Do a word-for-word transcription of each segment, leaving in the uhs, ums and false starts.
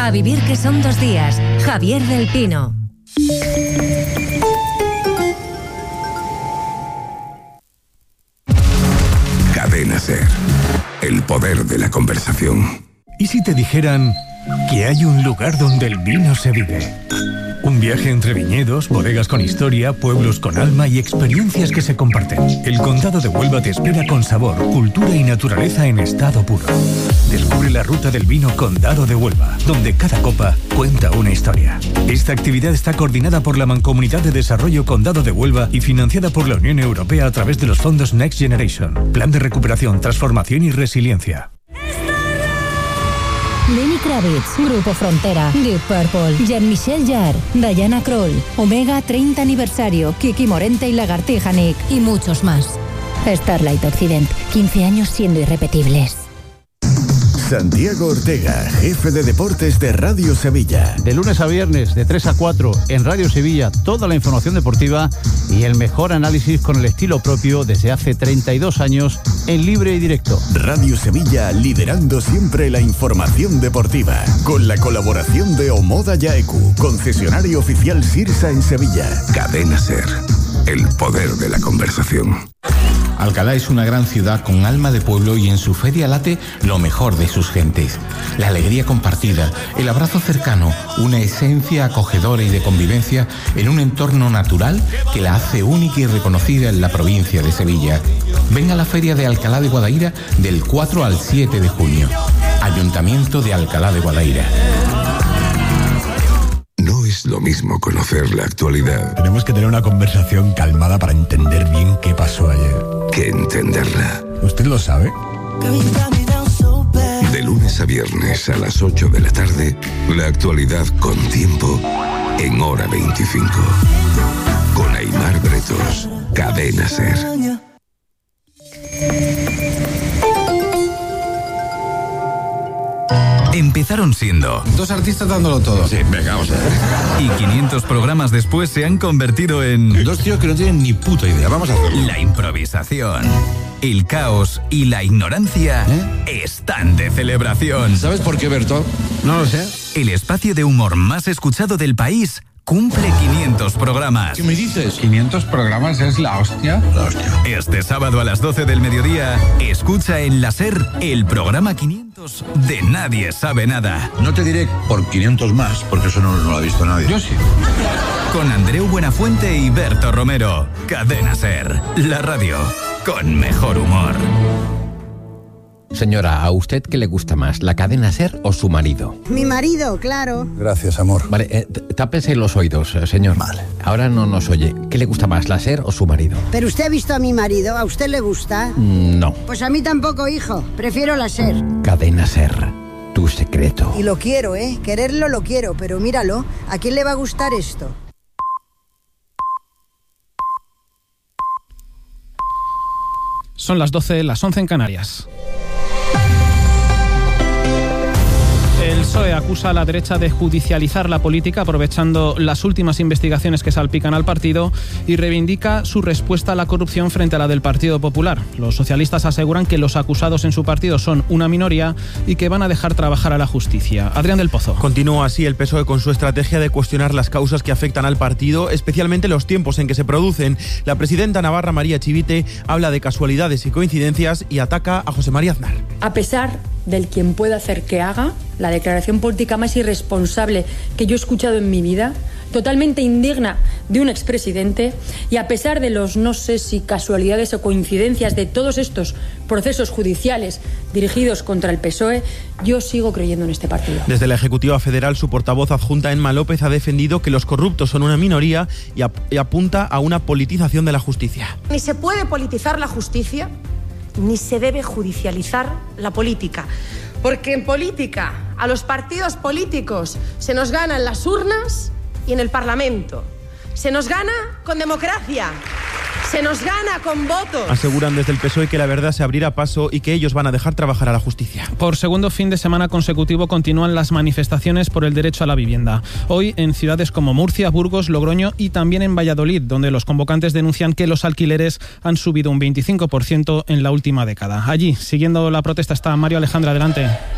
A vivir que son dos días. Javier del Pino. Cadena SER. El poder de la conversación. ¿Y si te dijeran que hay un lugar donde el vino se vive? Un viaje entre viñedos, bodegas con historia, pueblos con alma y experiencias que se comparten. El Condado de Huelva te espera con sabor, cultura y naturaleza en estado puro. Descubre la ruta del vino Condado de Huelva, donde cada copa cuenta una historia. Esta actividad está coordinada por la Mancomunidad de Desarrollo Condado de Huelva y financiada por la Unión Europea a través de los fondos Next Generation, Plan de Recuperación, Transformación y Resiliencia. Lenny Kravitz, Grupo Frontera, Deep Purple, Jean-Michel Jarre, Diana Krall, Omega treinta aniversario, Kiki Morente y Lagartija Nick y muchos más. Starlight Occident, quince años siendo irrepetibles. Santiago Ortega, jefe de deportes de Radio Sevilla. De lunes a viernes, de tres a cuatro, en Radio Sevilla, toda la información deportiva y el mejor análisis con el estilo propio desde hace treinta y dos años en libre y directo. Radio Sevilla, liderando siempre la información deportiva. Con la colaboración de Omoda Yaeku, concesionario oficial Sirsa en Sevilla. Cadena SER. El poder de la conversación. Alcalá es una gran ciudad con alma de pueblo y en su feria late lo mejor de sus gentes. La alegría compartida, el abrazo cercano, una esencia acogedora y de convivencia en un entorno natural que la hace única y reconocida en la provincia de Sevilla. Ven a la feria de Alcalá de Guadaira del cuatro al siete de junio. Ayuntamiento de Alcalá de Guadaira. No es lo mismo conocer la actualidad. Tenemos que tener una conversación calmada para entender bien qué pasó ayer. Que entenderla. ¿Usted lo sabe? De lunes a viernes a las ocho de la tarde, la actualidad con tiempo en Hora veinticinco. Con Aimar Bretos, Cadena SER. Empezaron siendo dos artistas dándolo todo. Sí, venga, vamos a ver. Y quinientos programas después se han convertido en dos tíos que no tienen ni puta idea. Vamos a hacerlo. La improvisación, el caos y la ignorancia ¿Eh? están de celebración. ¿Sabes por qué, Berto? No lo sé. El espacio de humor más escuchado del país cumple quinientos programas. ¿Qué me dices? quinientos programas es la hostia. La hostia. Este sábado a las doce del mediodía, escucha en la SER el programa quinientos de Nadie Sabe Nada. No te diré por quinientos más, porque eso no, no lo ha visto nadie. Yo sí. Con Andreu Buenafuente y Berto Romero. Cadena SER, la radio con mejor humor. Señora, ¿a usted qué le gusta más, la cadena SER o su marido? Mi marido, claro. Gracias, amor. Vale, eh, tápese los oídos, señor. Vale. Ahora no nos oye. ¿Qué le gusta más, la SER o su marido? ¿Pero usted ha visto a mi marido? ¿A usted le gusta? Mm, no. Pues a mí tampoco, hijo. Prefiero la SER. Cadena SER, tu secreto. Y lo quiero, ¿eh? Quererlo lo quiero, pero míralo. ¿A quién le va a gustar esto? Son las doce, las once en Canarias. El P S O E acusa a la derecha de judicializar la política aprovechando las últimas investigaciones que salpican al partido y reivindica su respuesta a la corrupción frente a la del Partido Popular. Los socialistas aseguran que los acusados en su partido son una minoría y que van a dejar trabajar a la justicia. Adrián del Pozo. Continúa así el P S O E con su estrategia de cuestionar las causas que afectan al partido, especialmente los tiempos en que se producen. La presidenta navarra María Chivite habla de casualidades y coincidencias y ataca a José María Aznar. A pesar del quien pueda hacer que haga, la declaración política más irresponsable que yo he escuchado en mi vida, totalmente indigna de un expresidente, y a pesar de los no sé si casualidades o coincidencias de todos estos procesos judiciales dirigidos contra el P S O E, yo sigo creyendo en este partido. Desde la Ejecutiva Federal, su portavoz adjunta Emma López ha defendido que los corruptos son una minoría y, ap- y apunta a una politización de la justicia. Ni se puede politizar la justicia, ni se debe judicializar la política. Porque en política, a los partidos políticos se nos gana en las urnas y en el Parlamento. Se nos gana con democracia. Se nos gana con votos. Aseguran desde el P S O E que la verdad se abrirá paso y que ellos van a dejar trabajar a la justicia. Por segundo fin de semana consecutivo continúan las manifestaciones por el derecho a la vivienda. Hoy en ciudades como Murcia, Burgos, Logroño y también en Valladolid, donde los convocantes denuncian que los alquileres han subido un veinticinco por ciento en la última década. Allí, siguiendo la protesta, está Mario Alejandra. Adelante.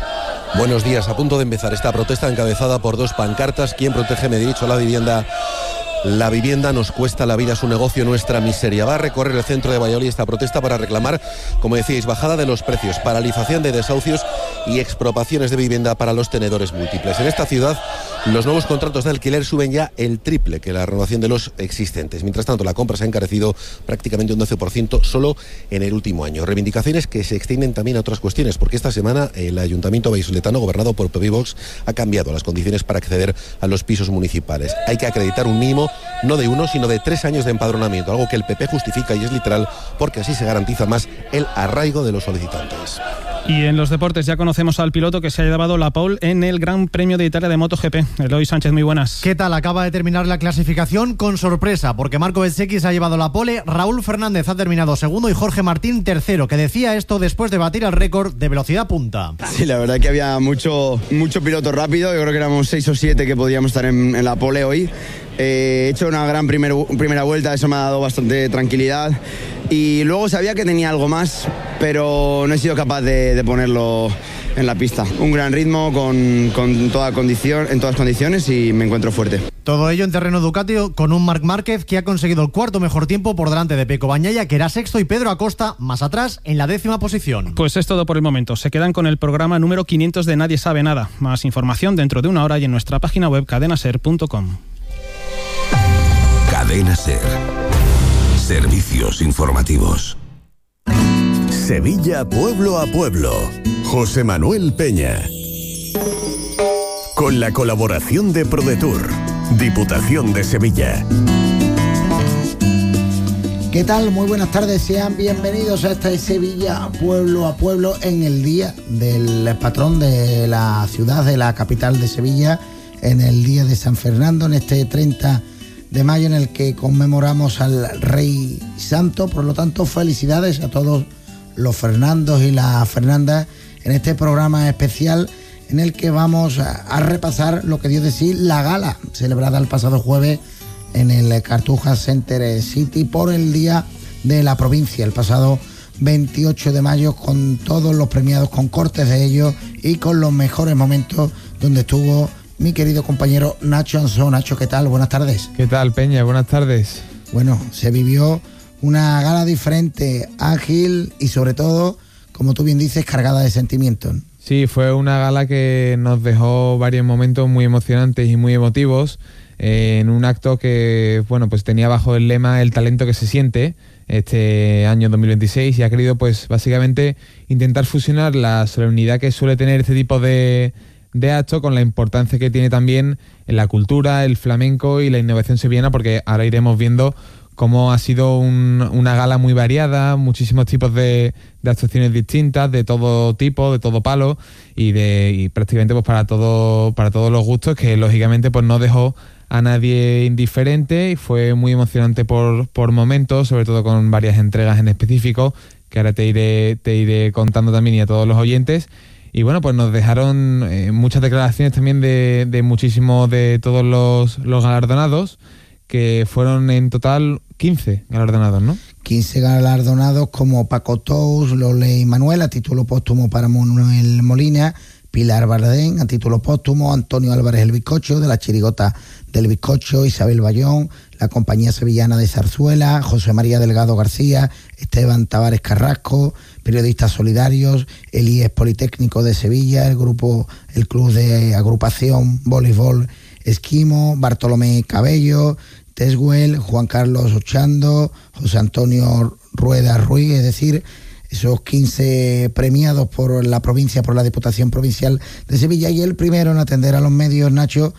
Buenos días, a punto de empezar esta protesta encabezada por dos pancartas. ¿Quién protege mi derecho a la vivienda? La vivienda nos cuesta la vida, su negocio, nuestra miseria. Va a recorrer el centro de Valladolid esta protesta para reclamar, como decíais, bajada de los precios, paralización de desahucios y expropiaciones de vivienda para los tenedores múltiples. En esta ciudad, los nuevos contratos de alquiler suben ya el triple que la renovación de los existentes. Mientras tanto, la compra se ha encarecido prácticamente un doce por ciento solo en el último año. Reivindicaciones que se extienden también a otras cuestiones, porque esta semana el Ayuntamiento vallisoletano, gobernado por P P I Vox, ha cambiado las condiciones para acceder a los pisos municipales. Hay que acreditar un mínimo no de uno, sino de tres años de empadronamiento, algo que el P P justifica y es literal, porque así se garantiza más el arraigo de los solicitantes. Y en los deportes ya conocemos al piloto que se ha llevado la pole en el Gran Premio de Italia de MotoGP. Eloy Sánchez, muy buenas. ¿Qué tal? Acaba de terminar la clasificación con sorpresa, porque Marco Bezzecchi se ha llevado la pole, Raúl Fernández ha terminado segundo y Jorge Martín tercero, que decía esto después de batir el récord de velocidad punta. Sí, la verdad que había mucho, mucho piloto rápido, yo creo que éramos seis o siete que podíamos estar en, en la pole hoy. Eh, he hecho una gran primer, primera vuelta, eso me ha dado bastante tranquilidad y luego sabía que tenía algo más, pero no he sido capaz de, de ponerlo en la pista. Un gran ritmo con, con toda condición, en todas condiciones y me encuentro fuerte. Todo ello en terreno Ducati con un Marc Márquez que ha conseguido el cuarto mejor tiempo por delante de Pecco Bagnaia, que era sexto, y Pedro Acosta más atrás en la décima posición. Pues es todo por el momento. Se quedan con el programa número quinientos de Nadie Sabe Nada. Más información dentro de una hora y en nuestra página web cadena ser punto com. Cadena Ser. Servicios informativos. Sevilla pueblo a pueblo. José Manuel Peña. Con la colaboración de ProDetour, Diputación de Sevilla. ¿Qué tal? Muy buenas tardes, sean bienvenidos a esta Sevilla pueblo a pueblo en el día del patrón de la ciudad, de la capital de Sevilla, en el día de San Fernando, en este treinta de mayo en el que conmemoramos al Rey Santo. Por lo tanto, felicidades a todos los Fernandos y las Fernandas en este programa especial en el que vamos a, a repasar lo que dio de sí la gala celebrada el pasado jueves en el Cartuja Center City por el Día de la Provincia, el pasado veintiocho de mayo, con todos los premiados, con cortes de ellos y con los mejores momentos donde estuvo mi querido compañero Nacho Ansó. Nacho, ¿qué tal? Buenas tardes. ¿Qué tal, Peña? Buenas tardes. Bueno, se vivió una gala diferente, ágil y sobre todo, como tú bien dices, cargada de sentimientos. Sí, fue una gala que nos dejó varios momentos muy emocionantes y muy emotivos, eh, en un acto que, bueno, pues tenía bajo el lema el talento que se siente este año dos mil veintiséis, y ha querido, pues, básicamente intentar fusionar la solemnidad que suele tener este tipo de de acto con la importancia que tiene también en la cultura, el flamenco y la innovación sevillana, porque ahora iremos viendo cómo ha sido un, una gala muy variada, muchísimos tipos de, de actuaciones distintas, de todo tipo, de todo palo y de y prácticamente pues para todo para todos los gustos, que lógicamente pues no dejó a nadie indiferente y fue muy emocionante por, por momentos, sobre todo con varias entregas en específico, que ahora te iré, te iré contando también y a todos los oyentes. Y bueno, pues nos dejaron eh, muchas declaraciones también de, de muchísimos de todos los, los galardonados, que fueron en total quince galardonados, ¿no? quince galardonados como Paco Tous, Lole y Manuel, a título póstumo para Manuel Molina, Pilar Bardén, a título póstumo, Antonio Álvarez el Bizcocho, de la Chirigota del Bizcocho, Isabel Bayón, la Compañía Sevillana de Zarzuela, José María Delgado García, Esteban Tavares Carrasco, periodistas solidarios, el I E S Politécnico de Sevilla, el grupo, el Club de Agrupación Voleibol Esquimo, Bartolomé Cabello, Teswell, Juan Carlos Ochando, José Antonio Rueda Ruiz, es decir, esos quince premiados por la provincia, por la Diputación Provincial de Sevilla. Y el primero en atender a los medios, Nacho,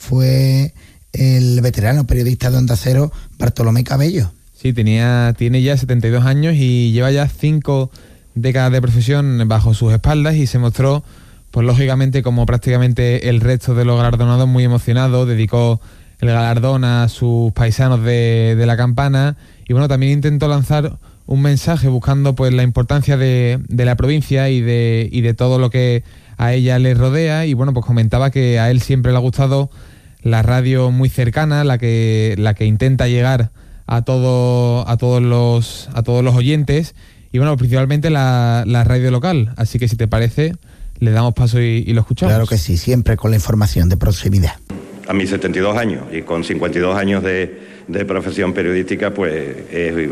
fue el veterano periodista de Onda Cero, Bartolomé Cabello. Sí, tenía, tiene ya setenta y dos años y lleva ya cinco décadas de profesión bajo sus espaldas, y se mostró, pues lógicamente, como prácticamente el resto de los galardonados, muy emocionado. Dedicó el galardón a sus paisanos de, de la Campana y bueno, también intentó lanzar un mensaje buscando pues la importancia de, de la provincia y de, y de todo lo que a ella le rodea. Y bueno, pues comentaba que a él siempre le ha gustado la radio muy cercana, la que, la que intenta llegar a todo, a todos los, a todos los oyentes, y bueno, principalmente la, la radio local. Así que si te parece, le damos paso y, y lo escuchamos. Claro que sí, siempre con la información de proximidad. A mis setenta y dos años y con cincuenta y dos años de, de profesión periodística, pues es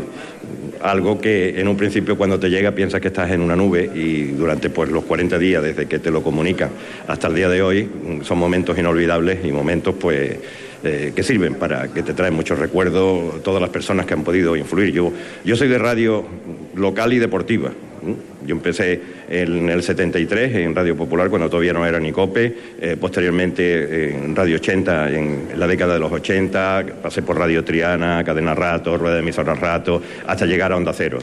algo que en un principio cuando te llega piensas que estás en una nube, y durante pues los cuarenta días desde que te lo comunican hasta el día de hoy son momentos inolvidables y momentos pues eh, que sirven para que te traen muchos recuerdos todas las personas que han podido influir. Yo, yo soy de radio local y deportiva. Yo empecé en el setenta y tres en Radio Popular, cuando todavía no era ni COPE, eh, posteriormente en Radio ochenta, en la década de los ochenta, pasé por Radio Triana, Cadena Rato, Rueda de Emisora Rato, hasta llegar a Onda Cero.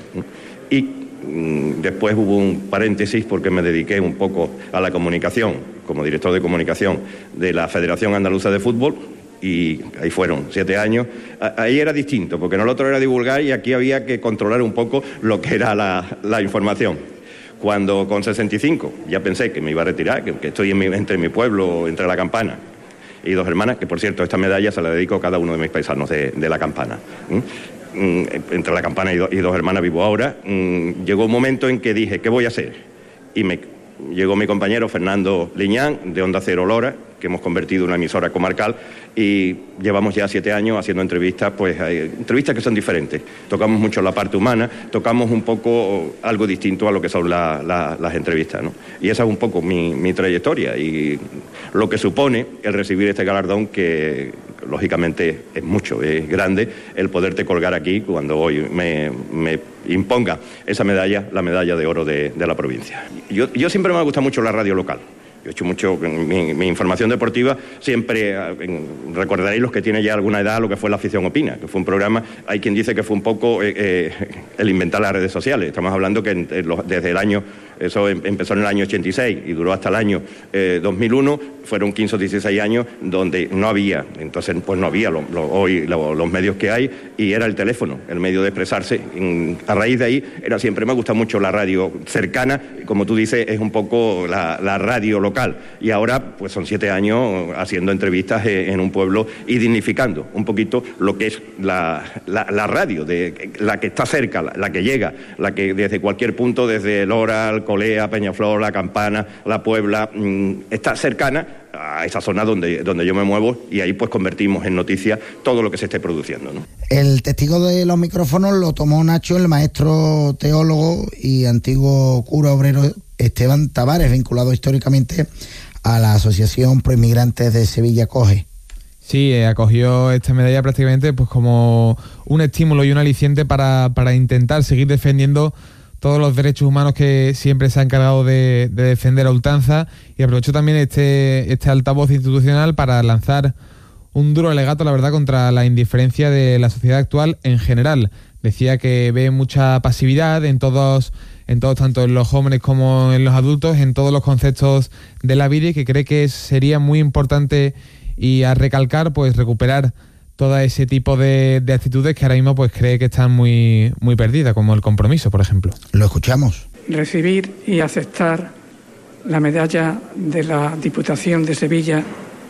Y mm, después hubo un paréntesis porque me dediqué un poco a la comunicación, como director de comunicación de la Federación Andaluza de Fútbol, y ahí fueron siete años. Ahí era distinto, porque en el otro era divulgar y aquí había que controlar un poco lo que era la, la información. Cuando con sesenta y cinco ya pensé que me iba a retirar, que, que estoy en mi, entre mi pueblo, entre La Campana y Dos Hermanas, que por cierto esta medalla se la dedico a cada uno de mis paisanos de, de La Campana. ¿Mm? Mm, entre La Campana y, do, y Dos Hermanas vivo ahora. Mm, llegó un momento en que dije, ¿qué voy a hacer? Y me llegó mi compañero Fernando Liñán, de Onda Cero Lora, que hemos convertido en una emisora comarcal, y llevamos ya siete años haciendo entrevistas, pues hay entrevistas que son diferentes. Tocamos mucho la parte humana, tocamos un poco algo distinto a lo que son la, la, las entrevistas, ¿no? Y esa es un poco mi, mi trayectoria y lo que supone el recibir este galardón, que lógicamente es mucho, es grande, el poderte colgar aquí cuando hoy me, me imponga esa medalla, la medalla de oro de, de la provincia. Yo, yo siempre me ha gustado mucho la radio local. Yo he hecho mucho, mi, mi información deportiva, siempre en, recordaréis los que tienen ya alguna edad lo que fue La Afición Opina, que fue un programa, hay quien dice que fue un poco eh, eh, el inventar las redes sociales. Estamos hablando que en, en los, desde el año, eso em, empezó en el año ochenta y seis y duró hasta el año eh, dos mil uno, fueron quince o dieciséis años donde no había, entonces pues no había lo, lo, hoy lo, los medios que hay, y era el teléfono, el medio de expresarse. En, a raíz de ahí, era siempre me gusta mucho la radio cercana, como tú dices, es un poco la, la radio local. Y ahora pues son siete años haciendo entrevistas en un pueblo y dignificando un poquito lo que es la, la, la radio, de, la que está cerca, la, la que llega, la que desde cualquier punto, desde Lora, Alcolea, Peñaflor, La Campana, La Puebla, mmm, está cercana a esa zona donde, donde yo me muevo, y ahí pues convertimos en noticia todo lo que se esté produciendo, ¿no? El testigo de los micrófonos lo tomó Nacho, el maestro teólogo y antiguo cura obrero Esteban Tavares, vinculado históricamente a la Asociación Proinmigrantes de Sevilla COGE. Sí, eh, acogió esta medalla prácticamente pues como un estímulo y un aliciente para, para intentar seguir defendiendo todos los derechos humanos que siempre se ha encargado de, de defender a ultranza, y aprovechó también este, este altavoz institucional para lanzar un duro alegato, la verdad, contra la indiferencia de la sociedad actual en general. Decía que ve mucha pasividad en todos, en todos, tanto en los jóvenes como en los adultos, en todos los conceptos de la vida, y que cree que sería muy importante y a recalcar, pues recuperar todo ese tipo de, de actitudes que ahora mismo pues cree que están muy, muy perdidas, como el compromiso, por ejemplo. Lo escuchamos. Recibir y aceptar la medalla de la Diputación de Sevilla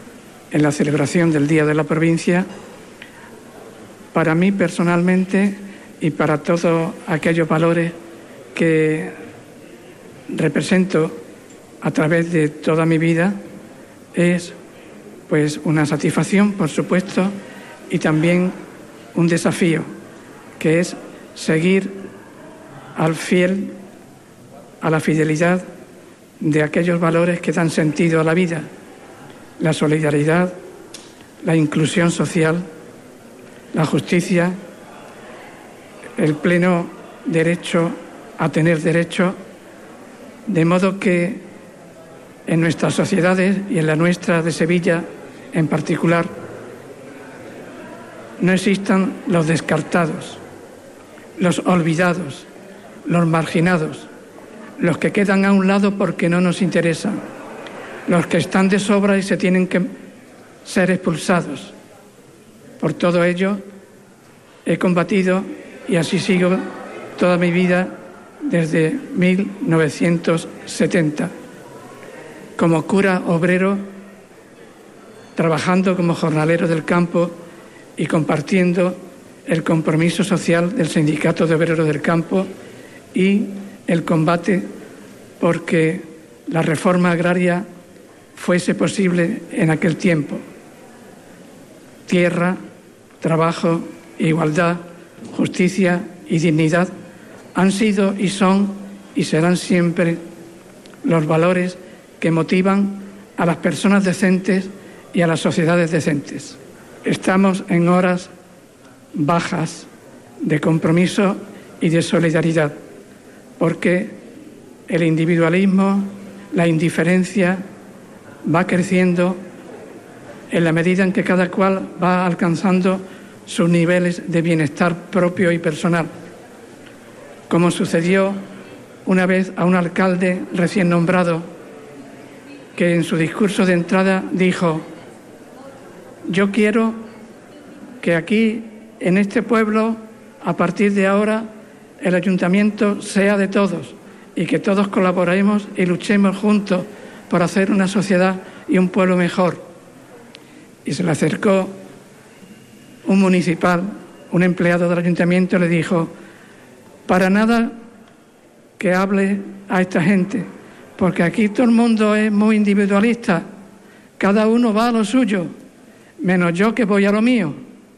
en la celebración del Día de la Provincia, para mí personalmente y para todos aquellos valores que represento a través de toda mi vida, es pues una satisfacción, por supuesto, y también un desafío, que es seguir al fiel, a la fidelidad de aquellos valores que dan sentido a la vida: la solidaridad, la inclusión social, la justicia, el pleno derecho a tener derecho, de modo que en nuestras sociedades y en la nuestra de Sevilla en particular no existan los descartados, los olvidados, los marginados, los que quedan a un lado porque no nos interesan, los que están de sobra y se tienen que ser expulsados. Por todo ello, he combatido, y así sigo toda mi vida desde mil novecientos setenta, como cura obrero, trabajando como jornalero del campo y compartiendo el compromiso social del Sindicato de Obreros del Campo y el combate porque la reforma agraria fuese posible en aquel tiempo. Tierra, trabajo, igualdad, justicia y dignidad han sido y son y serán siempre los valores que motivan a las personas decentes y a las sociedades decentes. Estamos en horas bajas de compromiso y de solidaridad, porque el individualismo, la indiferencia va creciendo en la medida en que cada cual va alcanzando sus niveles de bienestar propio y personal, como sucedió una vez a un alcalde recién nombrado que en su discurso de entrada dijo: yo quiero que aquí, en este pueblo, a partir de ahora, el ayuntamiento sea de todos y que todos colaboremos y luchemos juntos por hacer una sociedad y un pueblo mejor. Y se le acercó un municipal, un empleado del ayuntamiento, y le dijo: para nada que hable a esta gente, porque aquí todo el mundo es muy individualista, cada uno va a lo suyo, menos yo que voy a lo mío.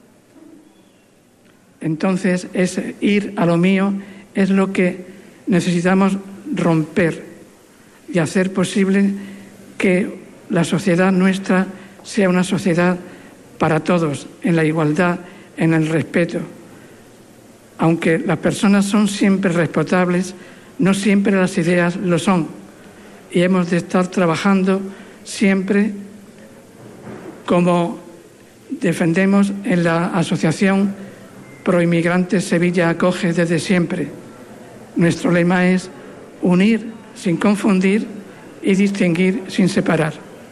Entonces, ese ir a lo mío es lo que necesitamos romper y hacer posible que la sociedad nuestra sea una sociedad para todos, en la igualdad, en el respeto. Aunque las personas son siempre respetables, no siempre las ideas lo son. Y hemos de estar trabajando siempre como defendemos en la Asociación Proinmigrantes Sevilla Acoge desde siempre. Nuestro lema es unir sin confundir y distinguir sin separar.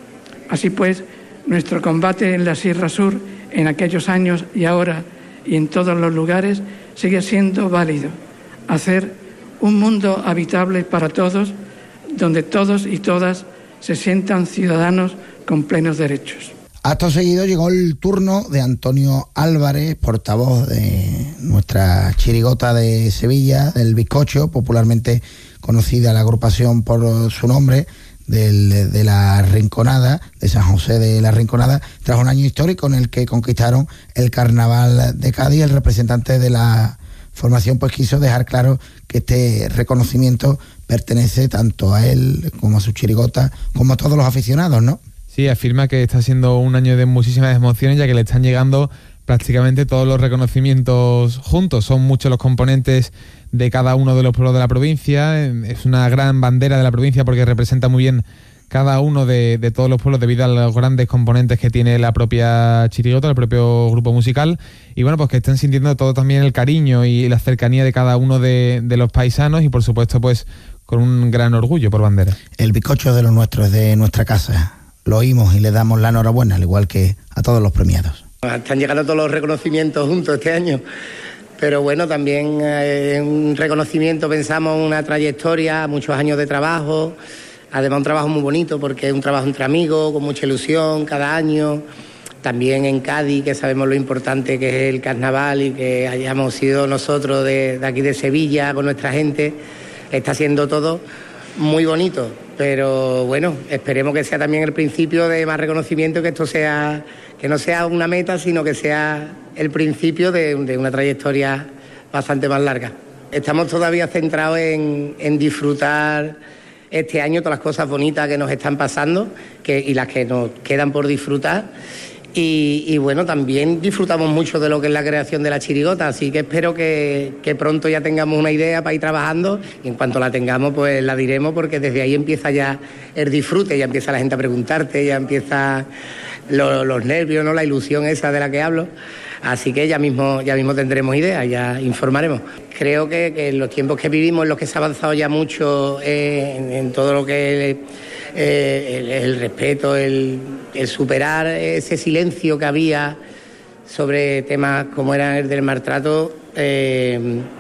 Así pues, nuestro combate en la Sierra Sur, en aquellos años y ahora y en todos los lugares, sigue siendo válido. Hacer un mundo habitable para todos, donde todos y todas se sientan ciudadanos con plenos derechos. Acto seguido llegó el turno de Antonio Álvarez, portavoz de nuestra chirigota de Sevilla, del Bizcocho, popularmente conocida la agrupación por su nombre, del, de la Rinconada, de San José de la Rinconada, tras un año histórico en el que conquistaron el Carnaval de Cádiz. El representante de la formación pues quiso dejar claro que este reconocimiento pertenece tanto a él como a su chirigota, como a todos los aficionados, ¿no? Sí, afirma que está siendo un año de muchísimas emociones, ya que le están llegando prácticamente todos los reconocimientos juntos. Son muchos los componentes de cada uno de los pueblos de la provincia. Es una gran bandera de la provincia porque representa muy bien cada uno de, de todos los pueblos debido a los grandes componentes que tiene la propia chirigota, el propio grupo musical. Y bueno, pues que estén sintiendo todo también el cariño y la cercanía de cada uno de, de los paisanos y por supuesto pues con un gran orgullo por bandera. El bizcocho de los nuestros, es de nuestra casa. Lo oímos y le damos la enhorabuena, al igual que a todos los premiados. Están llegando todos los reconocimientos juntos este año, pero bueno, también eh, un reconocimiento, pensamos, una trayectoria, muchos años de trabajo, además un trabajo muy bonito porque es un trabajo entre amigos, con mucha ilusión cada año. También en Cádiz, que sabemos lo importante que es el carnaval y que hayamos sido nosotros de, de aquí de Sevilla con nuestra gente, está siendo todo muy bonito. Pero bueno, esperemos que sea también el principio de más reconocimiento, que esto sea, que no sea una meta, sino que sea el principio de, de una trayectoria bastante más larga. Estamos todavía centrados en, en disfrutar este año todas las cosas bonitas que nos están pasando que, y las que nos quedan por disfrutar. Y, y bueno, también disfrutamos mucho de lo que es la creación de la chirigota, así que espero que, que pronto ya tengamos una idea para ir trabajando y en cuanto la tengamos pues la diremos, porque desde ahí empieza ya el disfrute, ya empieza la gente a preguntarte, ya empieza lo, los nervios, ¿no? La ilusión esa de la que hablo, así que ya mismo, ya mismo tendremos ideas, ya informaremos. Creo que, que en los tiempos que vivimos, en los que se ha avanzado ya mucho eh, en, en todo lo que es eh, el, el respeto, el, el superar ese silencio que había sobre temas como era el del maltrato, eh,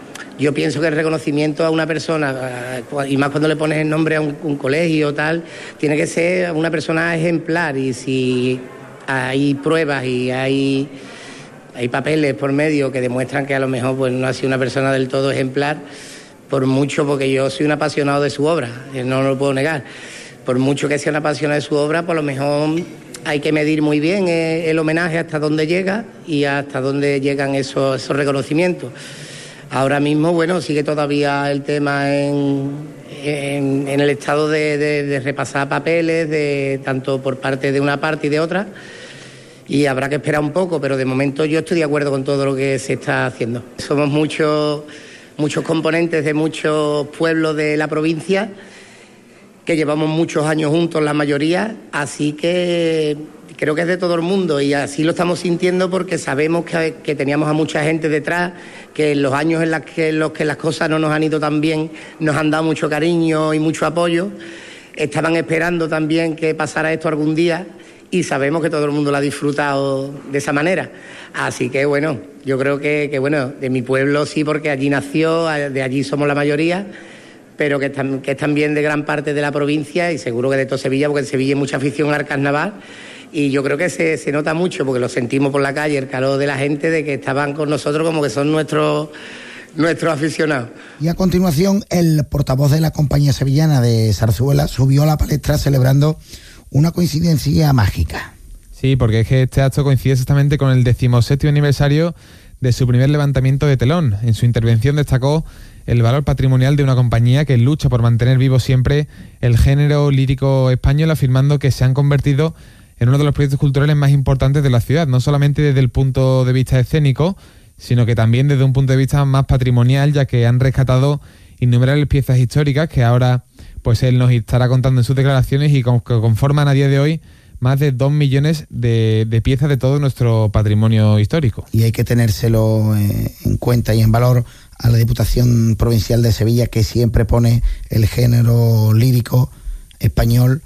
yo pienso que el reconocimiento a una persona, y más cuando le pones el nombre a un, un colegio o tal, tiene que ser una persona ejemplar, y si hay pruebas y hay, hay papeles por medio que demuestran que a lo mejor pues, no ha sido una persona del todo ejemplar, por mucho, porque yo soy un apasionado de su obra, no lo puedo negar, por mucho que sea una pasión de su obra, por lo mejor hay que medir muy bien el, el homenaje hasta dónde llega y hasta dónde llegan esos, esos reconocimientos. Ahora mismo, bueno, sigue todavía el tema en, en, en el estado de, de, de repasar papeles, de tanto por parte de una parte y de otra, y habrá que esperar un poco, pero de momento yo estoy de acuerdo con todo lo que se está haciendo. Somos muchos, muchos componentes de muchos pueblos de la provincia, que llevamos muchos años juntos la mayoría, así que creo que es de todo el mundo y así lo estamos sintiendo porque sabemos que, que teníamos a mucha gente detrás, que en los años en los que, en los que las cosas no nos han ido tan bien nos han dado mucho cariño y mucho apoyo, estaban esperando también que pasara esto algún día y sabemos que todo el mundo lo ha disfrutado de esa manera. Así que bueno, yo creo que, que bueno, de mi pueblo sí, porque allí nació, de allí somos la mayoría, pero que, que es también de gran parte de la provincia y seguro que de toda Sevilla, porque en Sevilla hay mucha afición al carnaval y yo creo que se, se nota mucho, porque lo sentimos por la calle, el calor de la gente, de que estaban con nosotros como que son nuestros, nuestros aficionados. Y a continuación, el portavoz de la compañía sevillana de zarzuela subió a la palestra celebrando una coincidencia mágica. Sí, porque es que este acto coincide exactamente con el decimoséptimo aniversario de su primer levantamiento de telón. En su intervención destacó el valor patrimonial de una compañía que lucha por mantener vivo siempre el género lírico español, afirmando que se han convertido en uno de los proyectos culturales más importantes de la ciudad, no solamente desde el punto de vista escénico, sino que también desde un punto de vista más patrimonial, ya que han rescatado innumerables piezas históricas que ahora pues él nos estará contando en sus declaraciones y que conforman a día de hoy más de dos millones de, de piezas de todo nuestro patrimonio histórico. Y hay que tenérselo eh, en cuenta y en valor a la Diputación Provincial de Sevilla, que siempre pone el género lírico español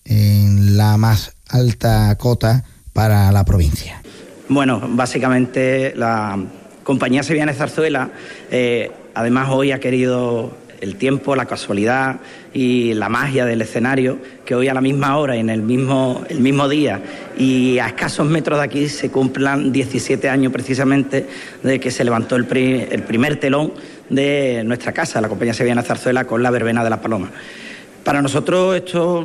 en la más alta cota para la provincia. Bueno, básicamente la compañía sevillana de zarzuela, eh, además hoy ha querido el tiempo, la casualidad y la magia del escenario, que hoy a la misma hora y en el mismo, el mismo día y a escasos metros de aquí se cumplan diecisiete años precisamente de que se levantó el, pri, el primer telón de nuestra casa, la compañía sevillana de zarzuela, con la verbena de la Paloma. Para nosotros esto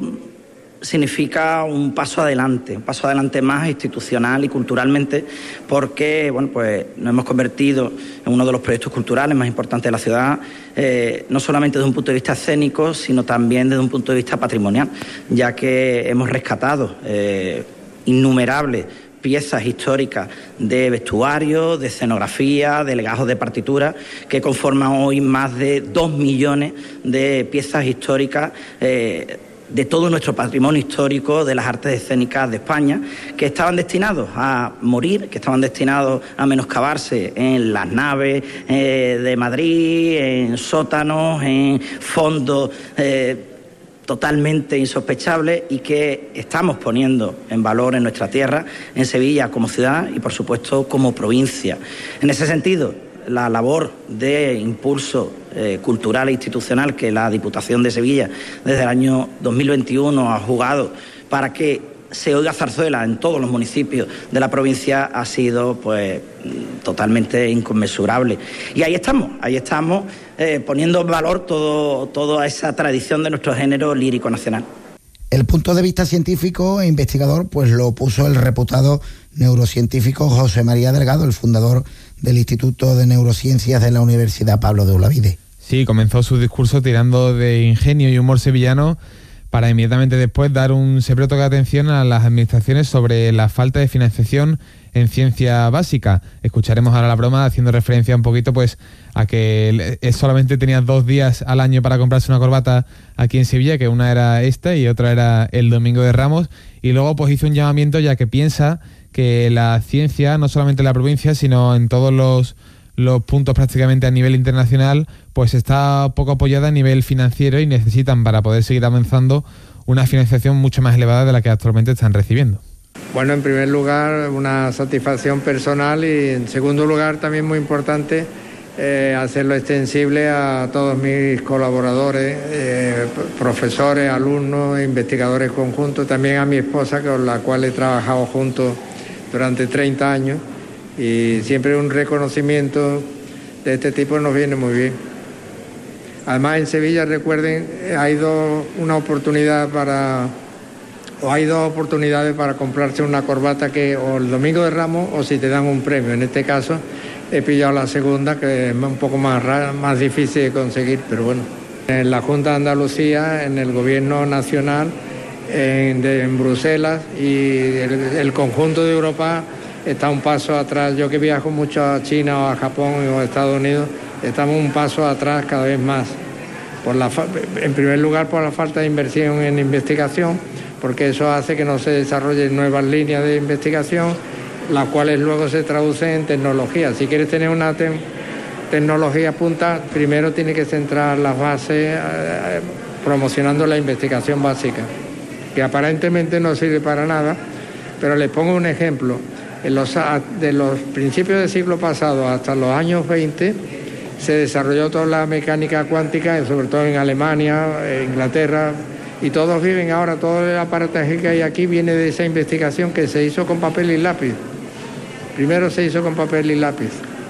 significa un paso adelante, un paso adelante más institucional y culturalmente, porque bueno, pues nos hemos convertido en uno de los proyectos culturales más importantes de la ciudad, eh, no solamente desde un punto de vista escénico, sino también desde un punto de vista patrimonial, ya que hemos rescatado eh, innumerables piezas históricas de vestuario, de escenografía, de legajos de partitura, que conforman hoy más de dos millones de piezas históricas eh, de todo nuestro patrimonio histórico de las artes escénicas de España, que estaban destinados a morir, que estaban destinados a menoscabarse en las naves eh, de Madrid, en sótanos, en fondos eh, totalmente insospechables y que estamos poniendo en valor en nuestra tierra, en Sevilla como ciudad y por supuesto como provincia. En ese sentido, la labor de impulso eh, cultural e institucional que la Diputación de Sevilla desde el año dos mil veintiuno ha jugado para que se oiga zarzuela en todos los municipios de la provincia ha sido pues totalmente inconmensurable. Y ahí estamos, ahí estamos eh, poniendo en valor todo, toda esa tradición de nuestro género lírico nacional. El punto de vista científico e investigador pues lo puso el reputado neurocientífico José María Delgado, el fundador del Instituto de Neurociencias de la Universidad Pablo de Olavide. Sí, comenzó su discurso tirando de ingenio y humor sevillano para inmediatamente después dar un severo toque de atención a las administraciones sobre la falta de financiación en ciencia básica. Escucharemos ahora la broma haciendo referencia un poquito pues a que solamente tenía dos días al año para comprarse una corbata aquí en Sevilla, que una era esta y otra era el Domingo de Ramos, y luego pues hizo un llamamiento ya que piensa que la ciencia, no solamente en la provincia, sino en todos los, los puntos prácticamente a nivel internacional, pues está poco apoyada a nivel financiero y necesitan, para poder seguir avanzando, una financiación mucho más elevada de la que actualmente están recibiendo. Bueno, en primer lugar, una satisfacción personal y en segundo lugar, también muy importante, eh, hacerlo extensible a todos mis colaboradores, eh, profesores, alumnos, investigadores conjuntos, también a mi esposa, con la cual he trabajado juntos durante treinta años, y siempre un reconocimiento de este tipo nos viene muy bien. Además, en Sevilla, recuerden, hay dos, una oportunidad para, o hay dos oportunidades para comprarse una corbata, que o el Domingo de Ramos o si te dan un premio. En este caso he pillado la segunda, que es un poco más rara, más difícil de conseguir, pero bueno. En la Junta de Andalucía, en el Gobierno Nacional, en, de, en Bruselas y el, el conjunto de Europa está un paso atrás. Yo que viajo mucho a China o a Japón o a Estados Unidos, estamos un paso atrás cada vez más. Por la, en primer lugar, por la falta de inversión en investigación, porque eso hace que no se desarrollen nuevas líneas de investigación, las cuales luego se traducen en tecnología. Si quieres tener una te tecnología punta, primero tiene que centrar las bases eh, promocionando la investigación básica, que aparentemente no sirve para nada, pero les pongo un ejemplo. En los, de los principios del siglo pasado hasta los años veinte se desarrolló toda la mecánica cuántica, sobre todo en Alemania, Inglaterra, y todos viven ahora, todo el aparataje que hay aquí viene de esa investigación que se hizo con papel y lápiz. Primero se hizo con papel y lápiz.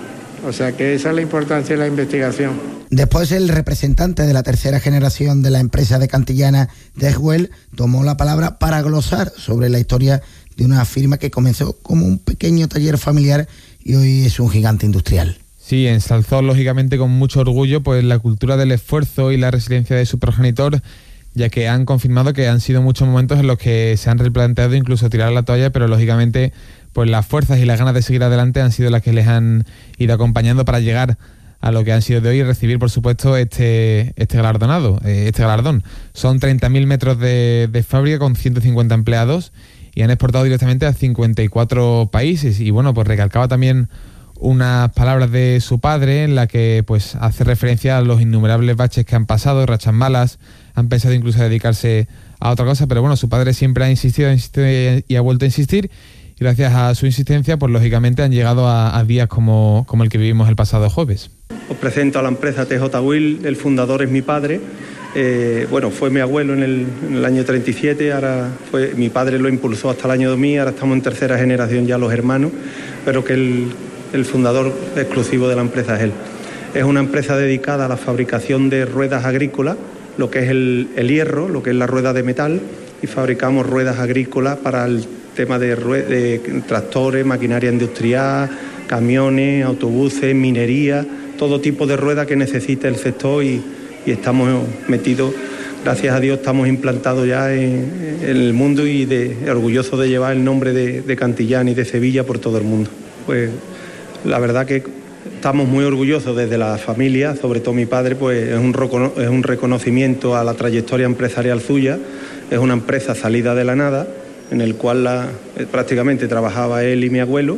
O sea que esa es la importancia de la investigación. Después el representante de la tercera generación de la empresa de Cantillana, Dewell, tomó la palabra para glosar sobre la historia de una firma que comenzó como un pequeño taller familiar y hoy es un gigante industrial. Sí, ensalzó lógicamente con mucho orgullo pues la cultura del esfuerzo y la resiliencia de su progenitor, ya que han confirmado que han sido muchos momentos en los que se han replanteado incluso tirar la toalla, pero lógicamente pues las fuerzas y las ganas de seguir adelante han sido las que les han ido acompañando para llegar a lo que han sido de hoy y recibir, por supuesto, este este galardonado, este galardón. Son treinta mil metros de, de fábrica con ciento cincuenta empleados y han exportado directamente a cincuenta y cuatro países. Y bueno, pues recalcaba también unas palabras de su padre en la que pues hace referencia a los innumerables baches que han pasado, rachas malas, han pensado incluso dedicarse a otra cosa, pero bueno, su padre siempre ha insistido, ha insistido y ha vuelto a insistir. Y gracias a su insistencia, pues lógicamente han llegado a, a días como, como el que vivimos el pasado jueves. Os presento a la empresa T J Will, el fundador es mi padre. Eh, bueno, fue mi abuelo en el, en el año treinta y siete, ahora fue, mi padre lo impulsó hasta el año dos mil, ahora estamos en tercera generación ya los hermanos, pero que el, el fundador exclusivo de la empresa es él. Es una empresa dedicada a la fabricación de ruedas agrícolas, lo que es el, el hierro, lo que es la rueda de metal, y fabricamos ruedas agrícolas para el tema de, de tractores, maquinaria industrial, camiones, autobuses, minería, todo tipo de ruedas que necesita el sector y, y estamos metidos, gracias a Dios, estamos implantados ya en, en el mundo y de, orgullosos de llevar el nombre de, de Cantillana y de Sevilla por todo el mundo. Pues la verdad que estamos muy orgullosos desde la familia, sobre todo mi padre, pues es un, es un reconocimiento a la trayectoria empresarial suya, es una empresa salida de la nada, en el cual la, prácticamente trabajaba él y mi abuelo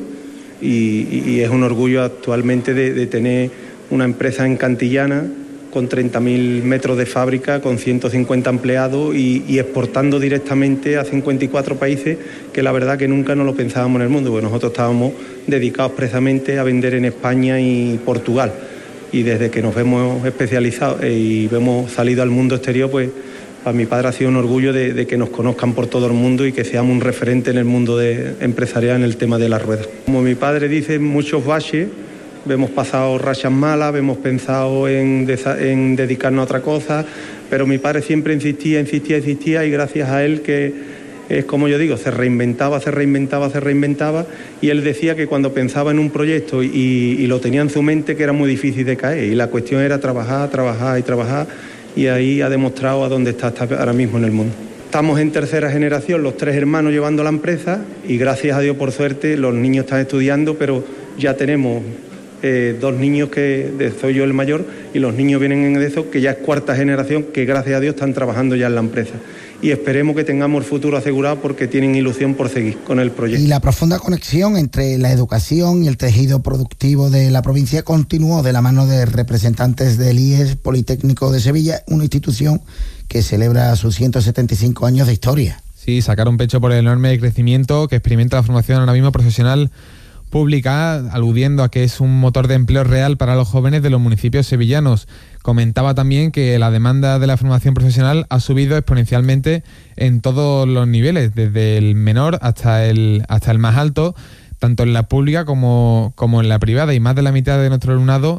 y, y es un orgullo actualmente de, de tener una empresa en Cantillana con treinta mil metros de fábrica, con ciento cincuenta empleados y, y exportando directamente a cincuenta y cuatro países, que la verdad que nunca nos lo pensábamos en el mundo, porque nosotros estábamos dedicados precisamente a vender en España y Portugal, y desde que nos hemos especializado y hemos salido al mundo exterior, pues para mi padre ha sido un orgullo de, de que nos conozcan por todo el mundo y que seamos un referente en el mundo de, empresarial en el tema de las ruedas. Como mi padre dice, muchos baches, hemos pasado rachas malas, hemos pensado en, en dedicarnos a otra cosa, pero mi padre siempre insistía, insistía, insistía y gracias a él que es como yo digo, se reinventaba, se reinventaba, se reinventaba y él decía que cuando pensaba en un proyecto y, y lo tenía en su mente que era muy difícil de caer y la cuestión era trabajar, trabajar y trabajar y ahí ha demostrado a dónde está ahora mismo en el mundo. Estamos en tercera generación, los tres hermanos llevando la empresa y gracias a Dios por suerte los niños están estudiando, pero ya tenemos Eh, dos niños que soy yo el mayor y los niños vienen en eso, que ya es cuarta generación que gracias a Dios están trabajando ya en la empresa y esperemos que tengamos el futuro asegurado porque tienen ilusión por seguir con el proyecto. Y la profunda conexión entre la educación y el tejido productivo de la provincia continuó de la mano de representantes del I E S Politécnico de Sevilla, una institución que celebra sus ciento setenta y cinco años de historia. Sí, sacaron pecho por el enorme crecimiento que experimenta la formación ahora mismo profesional pública, aludiendo a que es un motor de empleo real para los jóvenes de los municipios sevillanos. Comentaba también que la demanda de la formación profesional ha subido exponencialmente en todos los niveles, desde el menor hasta el hasta el más alto, tanto en la pública como, como en la privada, y más de la mitad de nuestro alumnado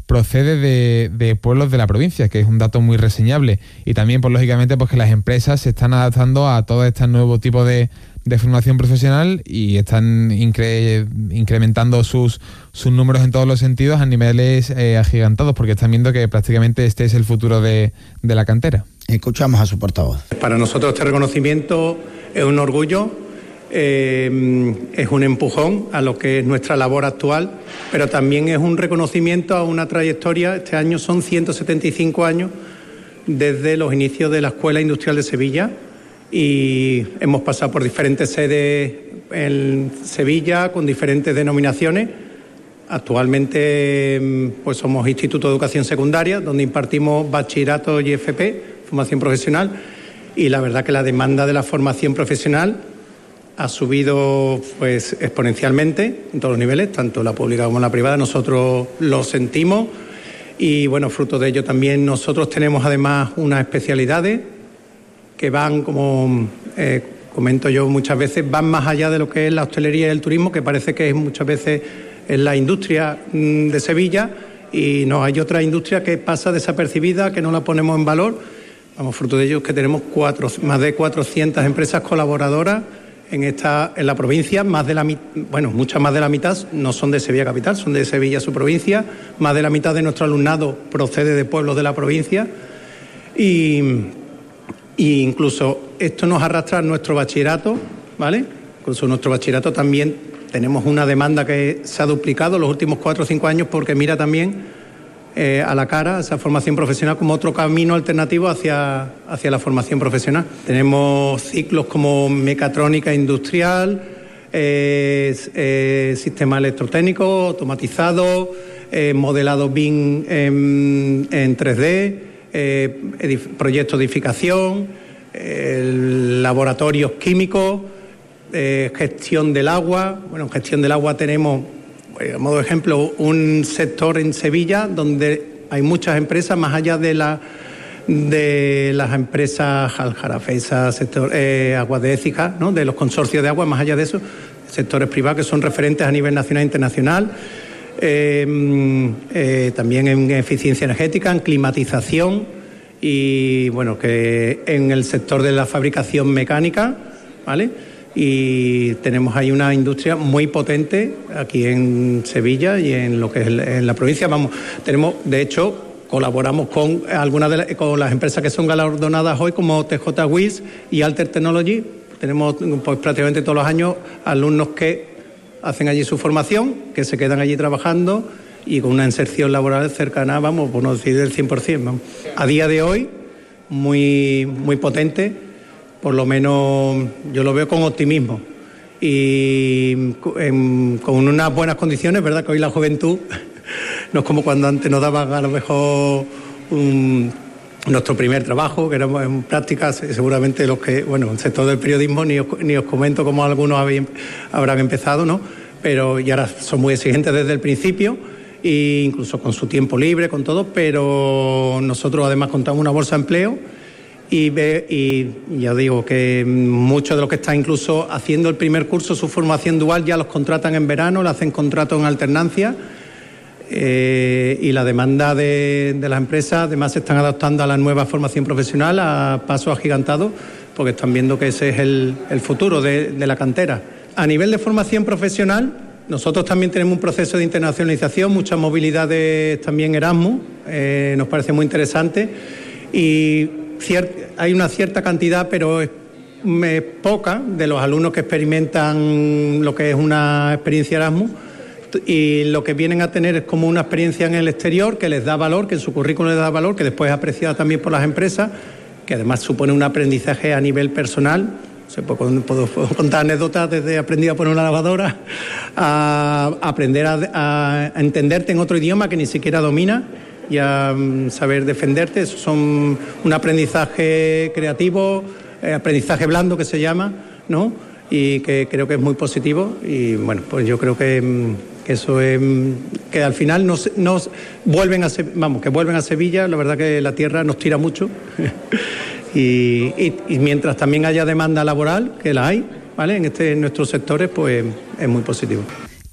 procede de, de pueblos de la provincia, que es un dato muy reseñable. Y también, pues lógicamente, pues que las empresas se están adaptando a todo este nuevo tipo de, de formación profesional y están incre, incrementando sus, sus números en todos los sentidos a niveles eh, agigantados, porque están viendo que prácticamente este es el futuro de, de la cantera. Escuchamos a su portavoz. Para nosotros este reconocimiento es un orgullo. Eh, es un empujón a lo que es nuestra labor actual, pero también es un reconocimiento a una trayectoria. Este año son ciento setenta y cinco años desde los inicios de la Escuela Industrial de Sevilla y hemos pasado por diferentes sedes en Sevilla con diferentes denominaciones. Actualmente pues somos Instituto de Educación Secundaria, donde impartimos bachillerato y F P, formación profesional, y la verdad que la demanda de la formación profesional ha subido pues exponencialmente en todos los niveles, tanto la pública como la privada. Nosotros lo sentimos y bueno, fruto de ello también nosotros tenemos además unas especialidades que van, como eh, comento yo muchas veces, van más allá de lo que es la hostelería y el turismo, que parece que es muchas veces en la industria mmm, de Sevilla, y no, hay otra industria que pasa desapercibida, que no la ponemos en valor. Vamos, fruto de ello es que tenemos cuatro, más de cuatrocientas empresas colaboradoras en esta en la provincia. Más de la bueno muchas más de la mitad no son de Sevilla capital, son de Sevilla su provincia. Más de la mitad de nuestro alumnado procede de pueblos de la provincia y, y incluso esto nos arrastra a nuestro bachillerato, ¿vale? Incluso nuestro bachillerato también tenemos una demanda que se ha duplicado en los últimos cuatro o cinco años, porque mira también Eh, a la cara esa formación profesional como otro camino alternativo hacia, hacia la formación profesional. Tenemos ciclos como mecatrónica industrial, eh, eh, sistema electrotécnico, automatizado, eh, modelado B I M en, en tres D, eh, edif- proyectos de edificación, eh, laboratorios químicos, eh, gestión del agua. Bueno, en gestión del agua tenemos, a modo de ejemplo, un sector en Sevilla donde hay muchas empresas, más allá de, la, de las empresas Aljarafesa, sector eh, Aguas de Écija, ¿no? De los consorcios de agua, más allá de eso, sectores privados que son referentes a nivel nacional e internacional, eh, eh, también en eficiencia energética, en climatización y, bueno, que en el sector de la fabricación mecánica, ¿vale? Y tenemos ahí una industria muy potente aquí en Sevilla y en lo que es en la provincia. Vamos, tenemos, de hecho, colaboramos con algunas de las, con las empresas que son galardonadas hoy, como T J Wheels y Alter Technology. Tenemos pues prácticamente todos los años alumnos que hacen allí su formación, que se quedan allí trabajando y con una inserción laboral cercana, vamos, por no decir del cien por ciento. Vamos. A día de hoy, muy, muy potente. Por lo menos yo lo veo con optimismo y en, con unas buenas condiciones, ¿verdad? Que hoy la juventud no es como cuando antes nos daban a lo mejor un, nuestro primer trabajo, que éramos en prácticas, seguramente los que, bueno, el sector del periodismo ni os, ni os comento cómo algunos habían, habrán empezado, ¿no? Pero y ahora son muy exigentes desde el principio, e incluso con su tiempo libre, con todo, pero nosotros además contamos una bolsa de empleo. Y, ve, y ya digo que muchos de los que están incluso haciendo el primer curso, su formación dual, ya los contratan en verano, le hacen contrato en alternancia eh, y la demanda de, de las empresas además se están adaptando a la nueva formación profesional a pasos agigantados, porque están viendo que ese es el, el futuro de, de la cantera. A nivel de formación profesional, nosotros también tenemos un proceso de internacionalización, muchas movilidades también Erasmus, eh, nos parece muy interesante y hay una cierta cantidad, pero es poca, de los alumnos que experimentan lo que es una experiencia Erasmus, y lo que vienen a tener es como una experiencia en el exterior que les da valor, que en su currículum les da valor, que después es apreciada también por las empresas, que además supone un aprendizaje a nivel personal. Se puedo, puedo, puedo contar anécdotas desde aprender a poner una lavadora a aprender a, a entenderte en otro idioma que ni siquiera domina y a um, saber defenderte. Eso son un aprendizaje creativo, eh, aprendizaje blando que se llama, ¿no? Y que creo que es muy positivo y bueno, pues yo creo que, que eso es que al final nos, nos vuelven a vamos, que vuelven a Sevilla. La verdad que la tierra nos tira mucho y, y, y mientras también haya demanda laboral, que la hay, ¿vale? En este en nuestros sectores, pues es muy positivo.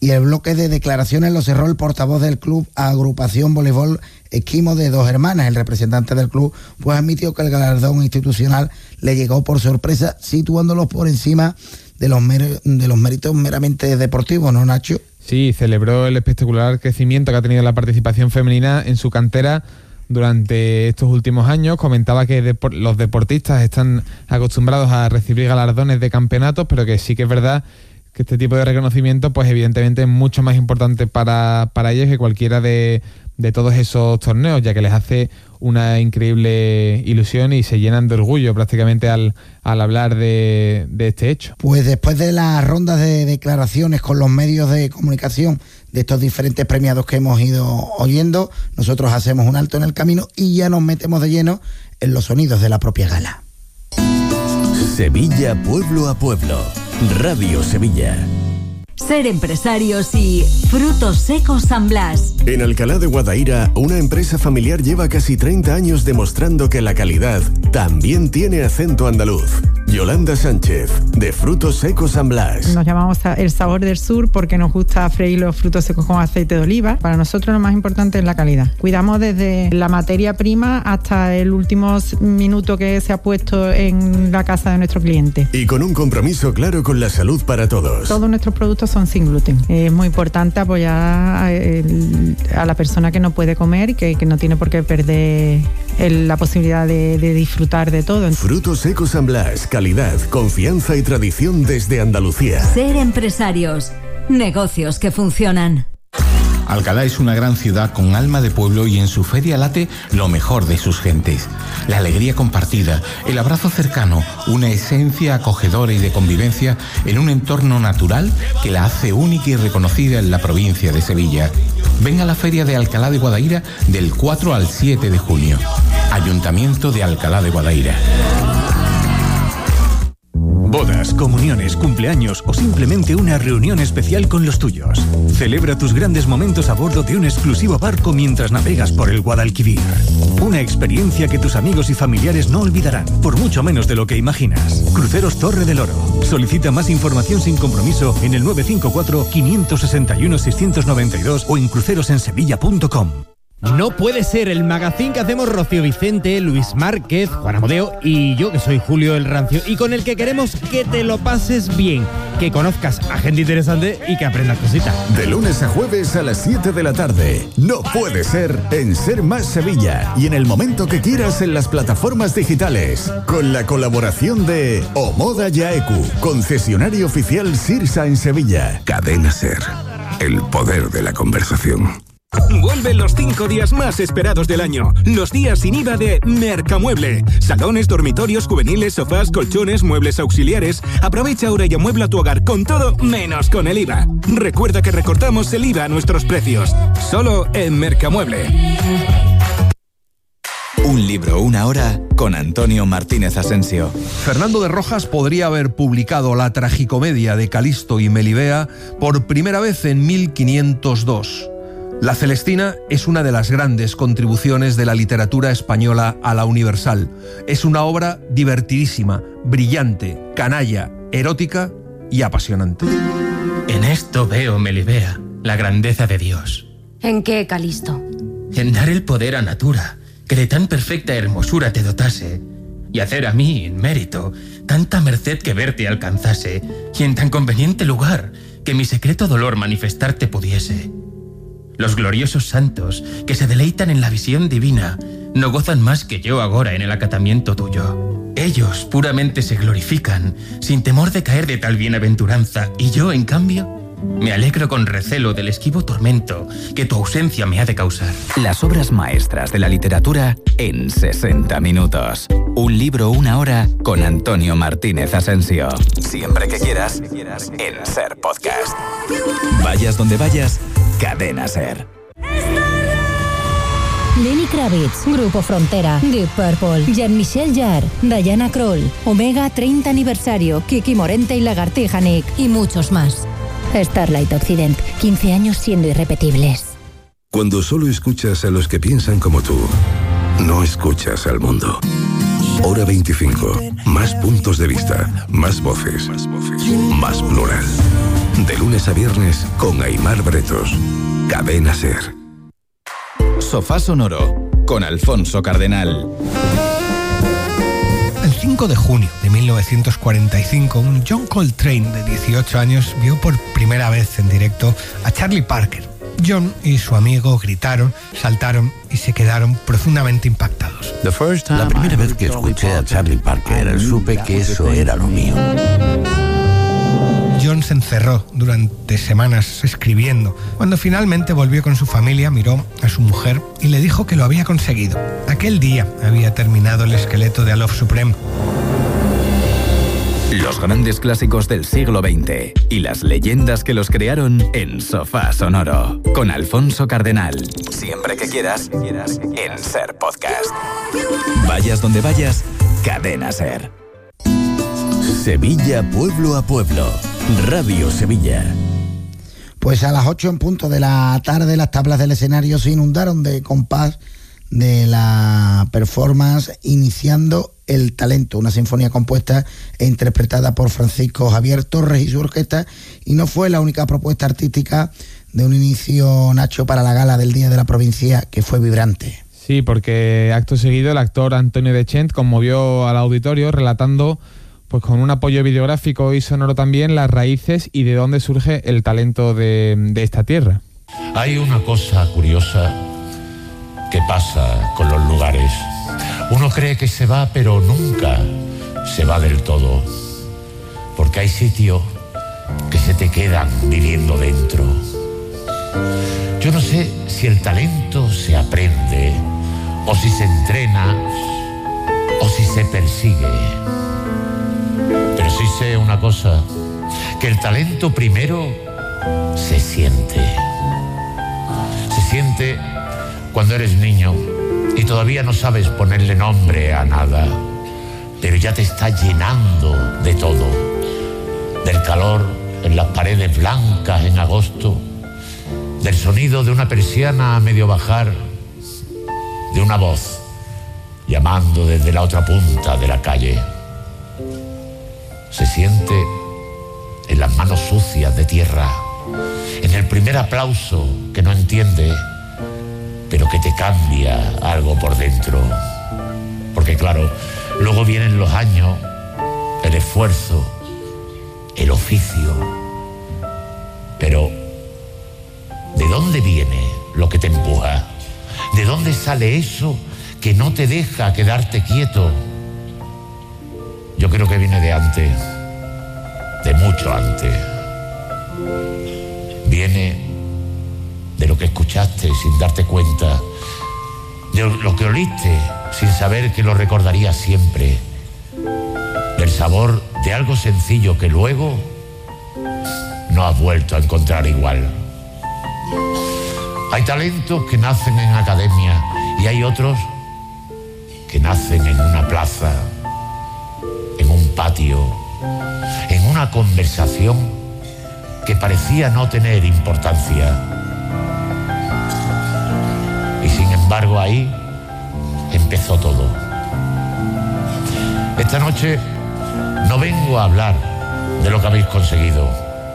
Y el bloque de declaraciones lo cerró el portavoz del club Agrupación Voleibol Esquimo de Dos Hermanas. El representante del club pues admitió que el galardón institucional le llegó por sorpresa, situándolos por encima de los, mer- de los méritos meramente deportivos, ¿no, Nacho? Sí, celebró el espectacular crecimiento que ha tenido la participación femenina en su cantera durante estos últimos años. Comentaba que depor- los deportistas están acostumbrados a recibir galardones de campeonatos, pero que sí que es verdad que este tipo de reconocimiento, pues evidentemente es mucho más importante para, para ellos que cualquiera de, de todos esos torneos, ya que les hace una increíble ilusión y se llenan de orgullo prácticamente al, al hablar de, de este hecho. Pues después de las rondas de declaraciones con los medios de comunicación de estos diferentes premiados que hemos ido oyendo, nosotros hacemos un alto en el camino y ya nos metemos de lleno en los sonidos de la propia gala. Sevilla, pueblo a pueblo. Radio Sevilla. Ser empresarios y Frutos Secos San Blas. En Alcalá de Guadaira, una empresa familiar lleva casi treinta años demostrando que la calidad también tiene acento andaluz. Yolanda Sánchez, de Frutos Secos San Blas. Nos llamamos el sabor del sur porque nos gusta freír los frutos secos con aceite de oliva. Para nosotros lo más importante es la calidad. Cuidamos desde la materia prima hasta el último minuto que se ha puesto en la casa de nuestro cliente. Y con un compromiso claro con la salud para todos. Todos nuestros productos son sin gluten. Es muy importante apoyar a, el, a la persona que no puede comer y que, que no tiene por qué perder el, la posibilidad de, de disfrutar de todo. Frutos Secos San Blas, calidad, confianza y tradición desde Andalucía. Ser empresarios, negocios que funcionan. Alcalá es una gran ciudad con alma de pueblo y en su feria late lo mejor de sus gentes. La alegría compartida, el abrazo cercano, una esencia acogedora y de convivencia en un entorno natural que la hace única y reconocida en la provincia de Sevilla. Ven a la feria de Alcalá de Guadaira del cuatro al siete de junio. Ayuntamiento de Alcalá de Guadaira. Bodas, comuniones, cumpleaños o simplemente una reunión especial con los tuyos. Celebra tus grandes momentos a bordo de un exclusivo barco mientras navegas por el Guadalquivir. Una experiencia que tus amigos y familiares no olvidarán, por mucho menos de lo que imaginas. Cruceros Torre del Oro. Solicita más información sin compromiso en el nueve cinco cuatro, cinco seis uno, seis nueve dos o en crucerosensevilla punto com. No puede ser el magazín que hacemos Rocío Vicente, Luis Márquez, Juan Amodeo y yo, que soy Julio el Rancio, y con el que queremos que te lo pases bien, que conozcas a gente interesante y que aprendas cositas. De lunes a jueves a las siete de la tarde. No puede ser en Ser Más Sevilla y en el momento que quieras en las plataformas digitales. Con la colaboración de Omoda Yaeku, concesionario oficial Sirsa en Sevilla. Cadena Ser, el poder de la conversación. Vuelven los cinco días más esperados del año. Los días sin I V A de Mercamueble. Salones, dormitorios, juveniles, sofás, colchones, muebles auxiliares. Aprovecha ahora y amuebla tu hogar con todo menos con el I V A. Recuerda que recortamos el I V A a nuestros precios. Solo en Mercamueble. Un libro, una hora, con Antonio Martínez Asensio. Fernando de Rojas podría haber publicado la tragicomedia de Calisto y Melibea por primera vez en mil quinientos dos. La Celestina es una de las grandes contribuciones de la literatura española a la universal. Es una obra divertidísima, brillante, canalla, erótica y apasionante. En esto veo, Melibea, la grandeza de Dios. ¿En qué, Calisto? En dar el poder a Natura, que de tan perfecta hermosura te dotase, y hacer a mí, en mérito, tanta merced que verte alcanzase, y en tan conveniente lugar, que mi secreto dolor manifestarte pudiese. Los gloriosos santos, que se deleitan en la visión divina, no gozan más que yo agora en el acatamiento tuyo. Ellos puramente se glorifican, sin temor de caer de tal bienaventuranza, y yo, en cambio, me alegro con recelo del esquivo tormento que tu ausencia me ha de causar. Las obras maestras de la literatura en sesenta minutos. Un libro, una hora, con Antonio Martínez Asensio. Siempre que quieras, en Ser Podcast. Vayas donde vayas, Cadena Ser. Lenny Kravitz, Grupo Frontera, Deep Purple, Jean-Michel Jarre, Diana Krall, Omega treinta aniversario, Kiki Morente y Lagartija Nick y muchos más. Starlight Occident, quince años siendo irrepetibles. Cuando solo escuchas a los que piensan como tú, no escuchas al mundo. Hora veinticinco, más puntos de vista, más voces, más plural. De lunes a viernes con Aimar Bretos. Cadena SER. Sofá Sonoro con Alfonso Cardenal. El cinco de junio de mil novecientos cuarenta y cinco, un John Coltrane de dieciocho años vio por primera vez en directo a Charlie Parker. John y su amigo gritaron, saltaron y se quedaron profundamente impactados. La primera vez que escuché a Charlie Parker, supe que eso era lo mío. John se encerró durante semanas escribiendo. Cuando finalmente volvió con su familia, miró a su mujer y le dijo que lo había conseguido. Aquel día había terminado el esqueleto de A Love Supreme. Los grandes clásicos del siglo veinte y las leyendas que los crearon en Sofá Sonoro con Alfonso Cardenal. Siempre que quieras, en SER Podcast. Vayas donde vayas, Cadena SER. Sevilla, pueblo a pueblo. Radio Sevilla. Pues a las ocho en punto de la tarde las tablas del escenario se inundaron de compás de la performance Iniciando el Talento, una sinfonía compuesta e interpretada por Francisco Javier Torres y su orquesta, y no fue la única propuesta artística de un inicio, Nacho, para la gala del Día de la Provincia, que fue vibrante. Sí, porque acto seguido el actor Antonio Dechent conmovió al auditorio relatando, pues con un apoyo videográfico y sonoro también, las raíces y de dónde surge el talento de, de esta tierra. Hay una cosa curiosa que pasa con los lugares. Uno cree que se va, pero nunca se va del todo, porque hay sitios que se te quedan viviendo dentro. Yo no sé si el talento se aprende, o si se entrena, o si se persigue. Pero sí sé una cosa, que el talento primero se siente. Se siente cuando eres niño y todavía no sabes ponerle nombre a nada, pero ya te está llenando de todo. Del calor en las paredes blancas en agosto, del sonido de una persiana a medio bajar, de una voz llamando desde la otra punta de la calle. Se siente en las manos sucias de tierra, en el primer aplauso que no entiende, pero que te cambia algo por dentro. Porque claro, luego vienen los años, el esfuerzo, el oficio. Pero, ¿de dónde viene lo que te empuja? ¿De dónde sale eso que no te deja quedarte quieto? Yo creo que viene de antes, de mucho antes. Viene de lo que escuchaste sin darte cuenta, de lo que oliste sin saber que lo recordarías siempre, del sabor de algo sencillo que luego no has vuelto a encontrar igual. Hay talentos que nacen en academia y hay otros que nacen en una plaza, en un patio, en una conversación que parecía no tener importancia. Y sin embargo ahí empezó todo. Esta noche no vengo a hablar de lo que habéis conseguido.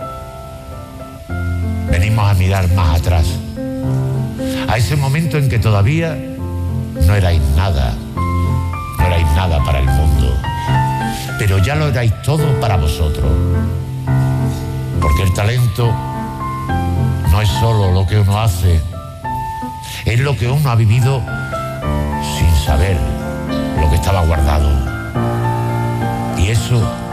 Venimos a mirar más atrás, a ese momento en que todavía no erais nada, no erais nada para el mundo, pero ya lo erais todo para vosotros. Porque el talento no es solo lo que uno hace, es lo que uno ha vivido sin saber lo que estaba guardado. Y eso